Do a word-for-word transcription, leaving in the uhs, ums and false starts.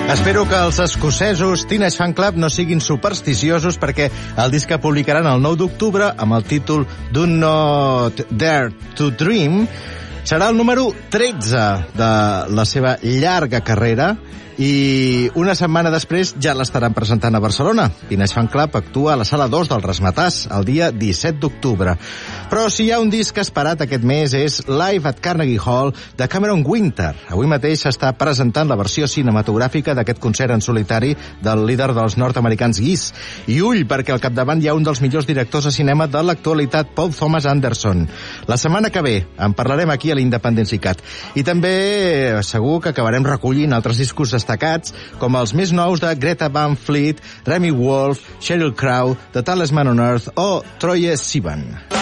Espero que els escocesos Teenage Fan Club no siguin supersticiosos perquè el disc que publicaran el nou d'octubre amb el títol Do Not Dare to Dream serà el número tretze de la seva llarga carrera i una setmana després ja l'estaran presentant a Barcelona. Teenage Fan Club actua a la sala dos del Razzmatazz el dia disset d'octubre. Però si hi ha un disc esperat aquest mes és Live at Carnegie Hall de Cameron Winter. Avui mateix s'està presentant la versió cinematogràfica d'aquest concert en solitari del líder dels nord-americans Geese. I ull, perquè al capdavant hi ha un dels millors directors de cinema de l'actualitat, Paul Thomas Anderson. La setmana que ve en parlarem aquí a l'Independence Cat. I també segur que acabarem recollint altres discos destacats, com els més nous de Greta Van Fleet, Remy Wolf, Sheryl Crow, The Tallest Man on Earth o Troye Sivan.